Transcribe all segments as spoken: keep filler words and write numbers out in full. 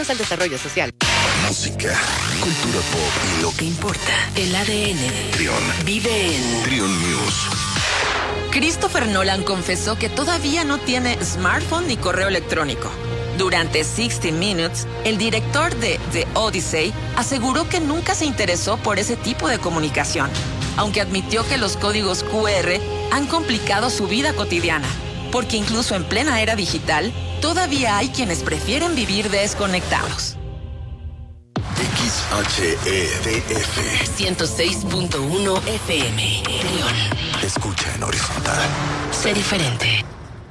al desarrollo social. Música, cultura pop y lo que importa. El A D N. Trion. Vive en Trion News. Christopher Nolan confesó que todavía no tiene smartphone ni correo electrónico. Durante sixty minutes, el director de The Odyssey aseguró que nunca se interesó por ese tipo de comunicación, aunque admitió que los códigos Q R han complicado su vida cotidiana, porque incluso en plena era digital, todavía hay quienes prefieren vivir desconectados. X H E D F ciento seis punto uno F M. Trion. Escucha en horizontal. Sé diferente.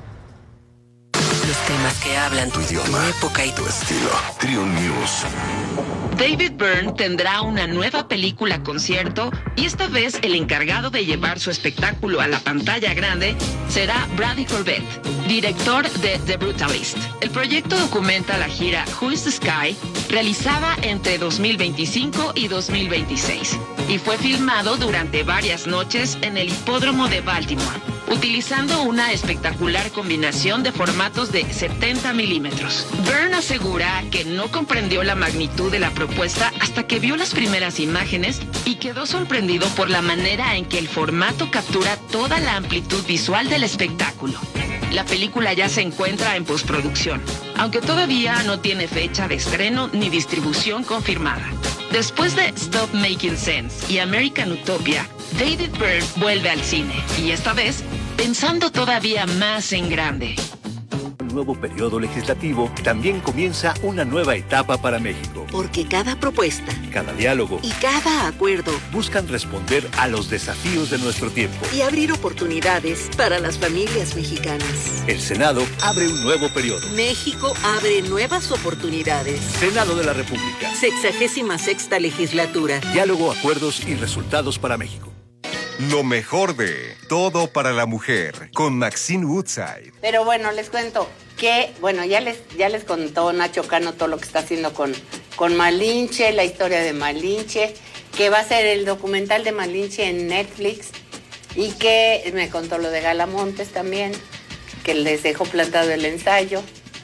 Los temas que hablan Tu idioma, tu época y tu estilo. Trion News. David Byrne tendrá una nueva película concierto y esta vez el encargado de llevar su espectáculo a la pantalla grande será Brady Corbett, director de The Brutalist. El proyecto documenta la gira Who is the Sky, realizada entre dos mil veinticinco y dos mil veintiséis, y fue filmado durante varias noches en el hipódromo de Baltimore, utilizando una espectacular combinación de formatos de setenta milímetros. Byrne asegura que no comprendió la magnitud de la propuesta hasta que vio las primeras imágenes y quedó sorprendido por la manera en que el formato captura toda la amplitud visual del espectáculo. La película ya se encuentra en postproducción, aunque todavía no tiene fecha de estreno ni distribución confirmada. Después de Stop Making Sense y American Utopia, David Byrne vuelve al cine, y esta vez pensando todavía más en grande. Nuevo periodo legislativo, también comienza una nueva etapa para México. Porque cada propuesta, cada diálogo y cada acuerdo buscan responder a los desafíos de nuestro tiempo y abrir oportunidades para las familias mexicanas. El Senado abre un nuevo periodo. México abre nuevas oportunidades. Senado de la República. Sexagésima sexta legislatura. Diálogo, acuerdos y resultados para México. Lo mejor de Todo para la Mujer con Maxine Woodside. Pero bueno, les cuento que, bueno, ya les, ya les contó Nacho Cano todo lo que está haciendo con, con Malinche, la historia de Malinche, que va a ser el documental de Malinche en Netflix, y que me contó lo de Galamontes también, que les dejó plantado el ensayo.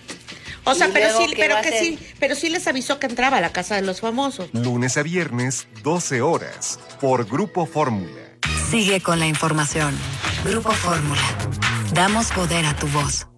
O sea, Y pero luego sí, que pero va a que ser- sí, pero sí les avisó que entraba a la casa de los famosos. Lunes a viernes, doce horas, por Grupo Fórmula. Sigue con la información. Grupo Fórmula. Damos poder a tu voz.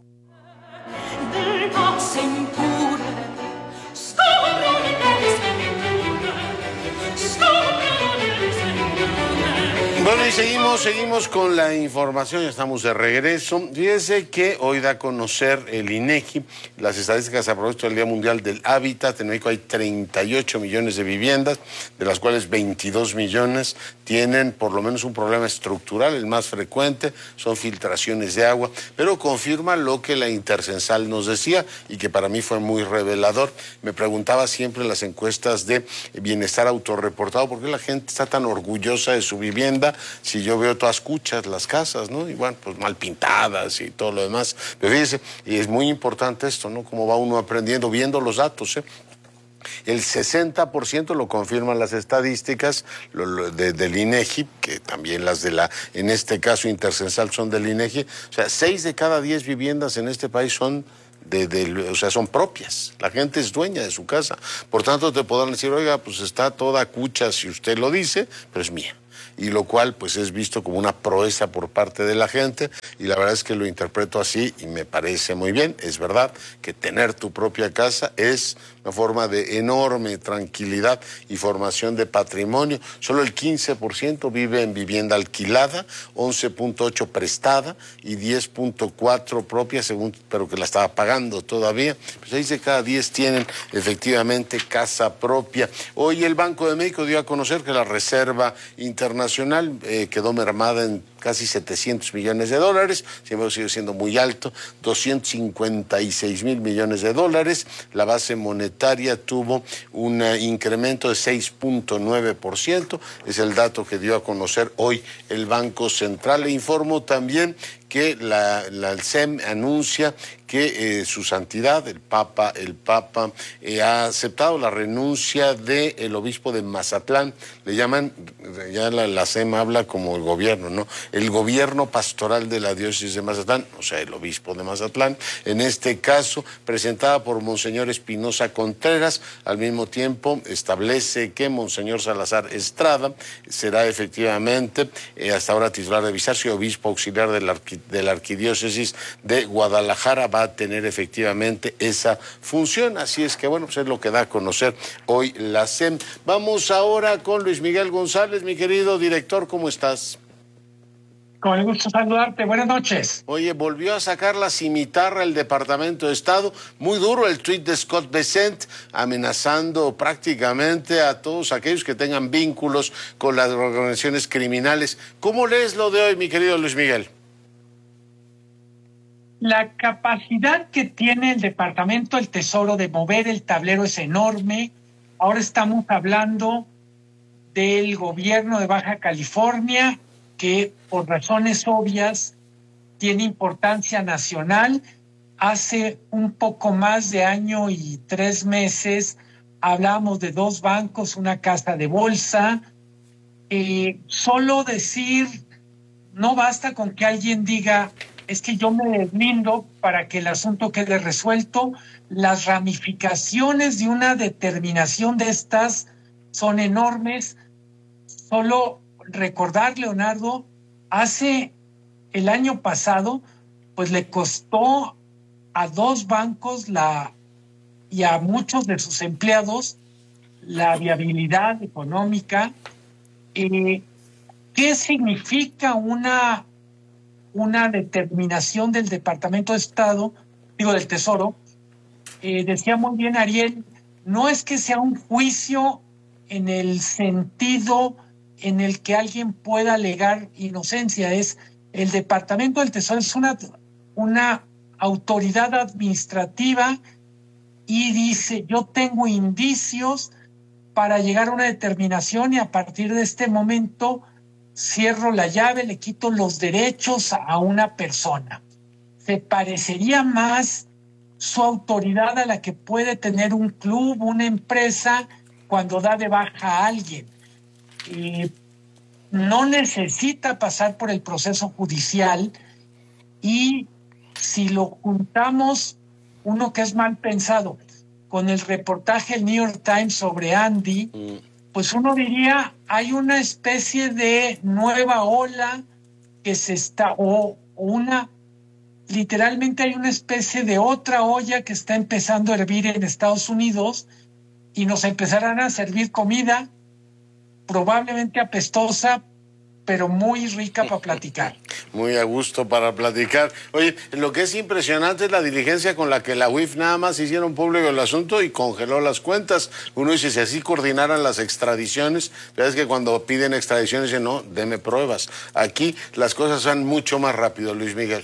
Bueno, y seguimos, seguimos con la información, ya estamos de regreso. Fíjese que hoy da a conocer el INEGI las estadísticas a propósito del Día Mundial del Hábitat. En México hay treinta y ocho millones de viviendas, de las cuales veintidós millones tienen por lo menos un problema estructural. El más frecuente son filtraciones de agua, pero confirma lo que la Intercensal nos decía y que para mí fue muy revelador. Me preguntaba siempre en las encuestas de bienestar autorreportado por qué la gente está tan orgullosa de su vivienda si yo veo todas cuchas las casas, ¿no? Y bueno, pues mal pintadas y todo lo demás. Pero fíjese, y es muy importante esto, ¿no? Cómo va uno aprendiendo, viendo los datos, ¿eh? El sesenta por ciento lo confirman las estadísticas lo, lo de, del INEGI, que también las de la, en este caso Intercensal, son del INEGI. O sea, seis de cada diez viviendas en este país son De, de, o sea, son propias. La gente es dueña de su casa. Por tanto, te podrán decir, oiga, pues está toda cucha si usted lo dice, pero es mía. Y lo cual, pues, es visto como una proeza por parte de la gente, y la verdad es que lo interpreto así y me parece muy bien. Es verdad que tener tu propia casa es una forma de enorme tranquilidad y formación de patrimonio. Solo el quince por ciento vive en vivienda alquilada, once punto ocho por ciento prestada y diez punto cuatro por ciento propia, según, pero que la estaba pagando todavía. Pues seis de cada diez tienen efectivamente casa propia. Hoy el Banco de México dio a conocer que la Reserva Internacional eh, quedó mermada en casi setecientos millones de dólares, siempre sigue siendo muy alto, doscientos cincuenta y seis mil millones de dólares. La base monetaria tuvo un uh, incremento de seis punto nueve por ciento, es el dato que dio a conocer hoy el Banco Central. Le informo también que la, la, el S E M anuncia que eh, su santidad, el Papa, el Papa eh, ha aceptado la renuncia del obispo de Mazatlán. Le llaman, ya la, la S E M habla como el gobierno, ¿no? El gobierno pastoral de la diócesis de Mazatlán, o sea, el obispo de Mazatlán, en este caso, presentada por Monseñor Espinosa Contreras. Al mismo tiempo, establece que Monseñor Salazar Estrada será efectivamente, eh, hasta ahora titular de vicario, obispo auxiliar de la, arqui, de la arquidiócesis de Guadalajara. Va a tener efectivamente esa función, así es que bueno, pues es lo que da a conocer hoy la S E M. Vamos ahora con Luis Miguel González, mi querido director, ¿cómo estás? Con el gusto saludarte, buenas noches. Oye, volvió a sacar la cimitarra el Departamento de Estado, muy duro el tuit de Scott Bessent, amenazando prácticamente a todos aquellos que tengan vínculos con las organizaciones criminales. ¿Cómo lees lo de hoy, mi querido Luis Miguel? La capacidad que tiene el Departamento del Tesoro de mover el tablero es enorme. Ahora estamos hablando del gobierno de Baja California, que por razones obvias tiene importancia nacional. Hace un poco más de año y tres meses hablábamos de dos bancos, una casa de bolsa. Eh, solo decir, no basta con que alguien diga, es que yo me deslindo para que el asunto quede resuelto. Las ramificaciones de una determinación de estas son enormes. Solo recordar, Leonardo, hace el año pasado, pues le costó a dos bancos la, y a muchos de sus empleados la viabilidad económica. Eh, ¿Qué significa una... una determinación del Departamento de Estado, digo del Tesoro? Eh, decía muy bien Ariel, no es que sea un juicio en el sentido en el que alguien pueda alegar inocencia, es el Departamento del Tesoro es una, una autoridad administrativa y dice, yo tengo indicios para llegar a una determinación y a partir de este momento cierro la llave, le quito los derechos a una persona. Se parecería más su autoridad a la que puede tener un club, una empresa, cuando da de baja a alguien. Eh, no necesita pasar por el proceso judicial y si lo juntamos, uno que es mal pensado, con el reportaje del New York Times sobre Andy, mm. pues uno diría, hay una especie de nueva ola que se está, o, o una, literalmente hay una especie de otra olla que está empezando a hervir en Estados Unidos y nos empezarán a servir comida probablemente apestosa, pero muy rica para platicar. Muy a gusto para platicar. Oye, lo que es impresionante es la diligencia con la que la U I F nada más hicieron público el asunto y congeló las cuentas. Uno dice, si así coordinaran las extradiciones, es que cuando piden extradiciones dicen, no, deme pruebas. Aquí las cosas van mucho más rápido, Luis Miguel.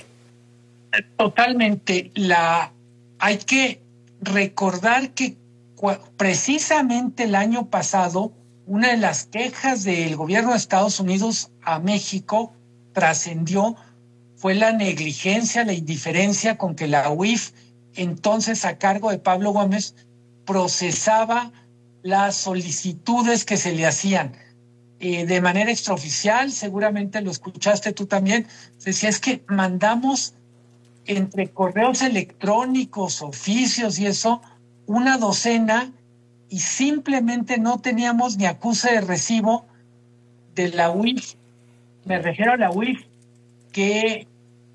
Totalmente. La, hay que recordar que precisamente el año pasado, una de las quejas del gobierno de Estados Unidos a México trascendió fue la negligencia, la indiferencia con que la U I F, entonces a cargo de Pablo Gómez, procesaba las solicitudes que se le hacían. Eh, de manera extraoficial, seguramente lo escuchaste tú también, decía, es que mandamos entre correos electrónicos, oficios y eso, una docena, y simplemente no teníamos ni acuse de recibo de la U I F. Me refiero a la U I F, que